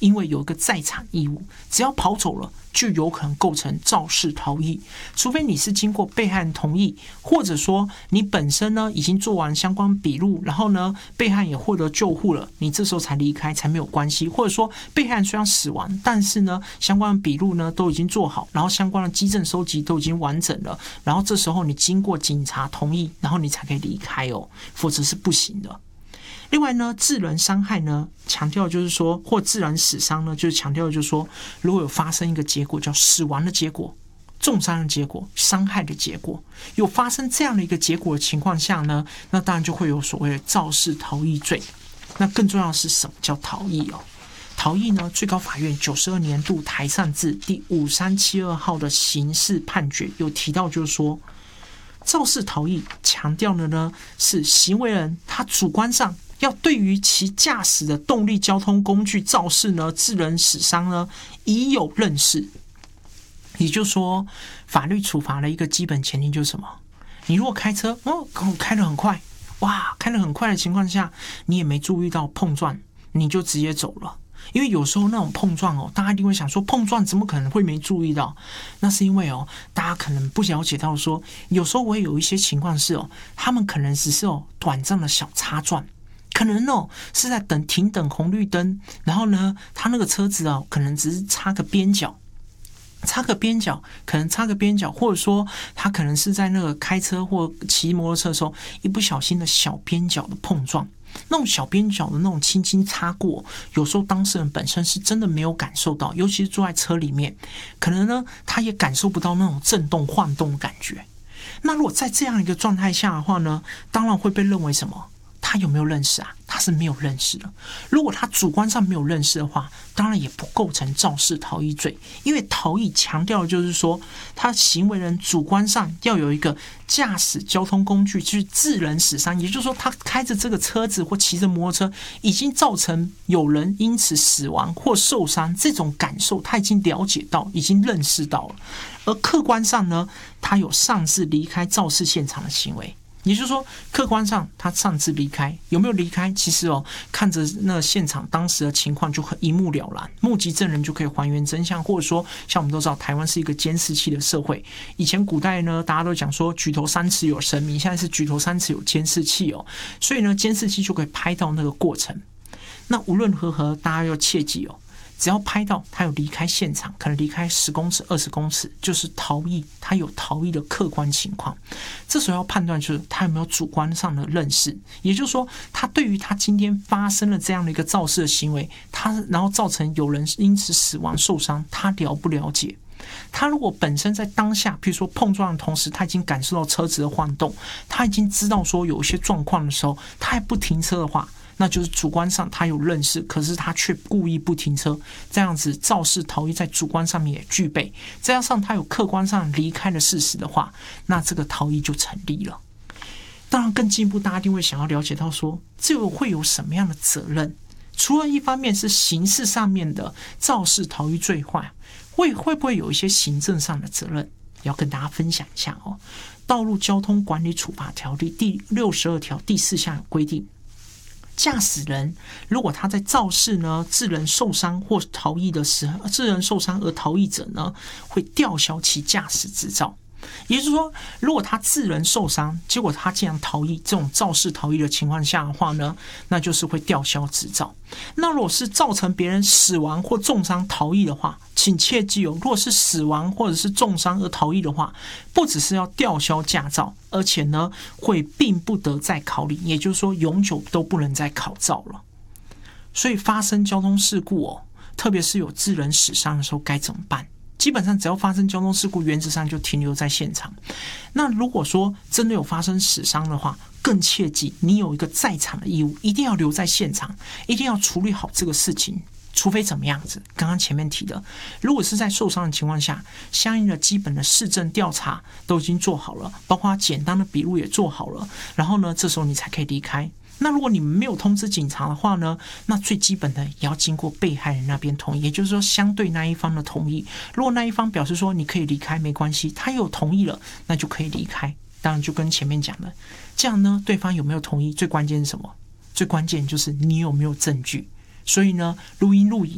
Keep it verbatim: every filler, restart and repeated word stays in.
因为有一个在场义务，只要跑走了，就有可能构成肇事逃逸。除非你是经过被害人同意，或者说你本身呢已经做完相关笔录，然后呢被害人也获得救护了，你这时候才离开才没有关系。或者说被害人虽然死亡，但是呢相关的笔录呢都已经做好，然后相关的基证收集都已经完整了，然后这时候你经过警察同意，然后你才可以离开哦，否则是不行的。另外呢，致人伤害呢，强调就是说，或致人死伤呢，就是强调就是说，如果有发生一个结果叫死亡的结果、重伤的结果、伤害的结果，有发生这样的一个结果的情况下呢，那当然就会有所谓的肇事逃逸罪。那更重要的是什么叫逃逸哦？逃逸呢，最高法院九十二年度台上字第五三七二号的刑事判决有提到，就是说，肇事逃逸强调的呢是行为人他主观上要对于其驾驶的动力交通工具肇事呢，致人死伤呢，已有认识。也就是说，法律处罚的一个基本前提就是什么？你如果开车，哦，开得很快，哇，开得很快的情况下，你也没注意到碰撞，你就直接走了。因为有时候那种碰撞哦，大家一定会想说，碰撞怎么可能会没注意到？那是因为哦，大家可能不了解到说，有时候我也有一些情况是哦，他们可能只是哦短暂的小擦撞。可能哦是在等停等红绿灯，然后呢，他那个车子哦，可能只是擦个边角，擦个边角，可能擦个边角，或者说他可能是在那个开车或骑摩托车的时候，一不小心的小边角的碰撞，那种小边角的那种轻轻擦过，有时候当事人本身是真的没有感受到，尤其是坐在车里面，可能呢他也感受不到那种震动晃动的感觉。那如果在这样一个状态下的话呢，当然会被认为什么？他有没有认识啊？他是没有认识的。如果他主观上没有认识的话，当然也不构成肇事逃逸罪，因为逃逸强调的就是说，他行为人主观上要有一个驾驶交通工具去致人死伤，也就是说，他开着这个车子或骑着摩托车，已经造成有人因此死亡或受伤，这种感受他已经了解到，已经认识到了。而客观上呢，他有擅自离开肇事现场的行为。也就是说，客观上他擅自离开，有没有离开？其实哦，看着那现场当时的情况就很一目了然，目击证人就可以还原真相。或者说，像我们都知道，台湾是一个监视器的社会。以前古代呢，大家都讲说举头三尺有神明，现在是举头三尺有监视器哦。所以呢，监视器就可以拍到那个过程。那无论如何，大家要切记哦。只要拍到他有离开现场，可能离开十公尺、二十公尺，就是逃逸，他有逃逸的客观情况。这时候要判断就是他有没有主观上的认识，也就是说，他对于他今天发生了这样的一个肇事的行为，他然后造成有人因此死亡受伤，他了不了解？他如果本身在当下，譬如说碰撞的同时，他已经感受到车子的晃动，他已经知道说有一些状况的时候，他还不停车的话，那就是主观上他有认识，可是他却故意不停车，这样子肇事逃逸在主观上面也具备，再加上他有客观上离开的事实的话，那这个逃逸就成立了。当然更进一步，大家一定会想要了解到说，这个会有什么样的责任？除了一方面是刑事上面的肇事逃逸罪外，会会不会有一些行政上的责任？要跟大家分享一下哦。道路交通管理处罚条例第六十二条第四项有规定，驾驶人如果他在肇事呢致人受伤或逃逸的时候，致人受伤而逃逸者呢，会吊销其驾驶执照。也就是说，如果他致人受伤，结果他竟然逃逸，这种肇事逃逸的情况下的话呢，那就是会吊销执照。那如果是造成别人死亡或重伤逃逸的话，请切记哦，如果是死亡或者是重伤而逃逸的话，不只是要吊销驾照，而且呢会并不得再考领，也就是说永久都不能再考照了。所以发生交通事故哦，特别是有致人死伤的时候该怎么办？基本上只要发生交通事故，原则上就停留在现场。那如果说真的有发生死伤的话，更切记你有一个在场的义务，一定要留在现场，一定要处理好这个事情。除非怎么样子？刚刚前面提的，如果是在受伤的情况下，相应的基本的事证调查都已经做好了，包括简单的笔录也做好了，然后呢，这时候你才可以离开。那如果你们没有通知警察的话呢，那最基本的也要经过被害人那边同意，也就是说相对那一方的同意。如果那一方表示说你可以离开没关系，他有同意了，那就可以离开。当然就跟前面讲的，这样呢，对方有没有同意，最关键是什么？最关键就是你有没有证据。所以呢，录音录影